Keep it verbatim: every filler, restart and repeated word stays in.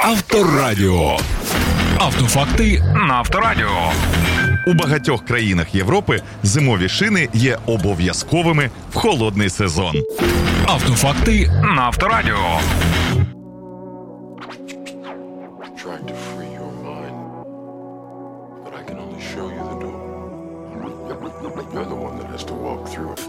Авторадіо. Автофакти на Авторадіо. У багатьох країнах Європи зимові шини є обов'язковими в холодний сезон. Автофакти на Авторадіо. Trying to free your mind, but I can only show you the door. You're the one that has to walk through it.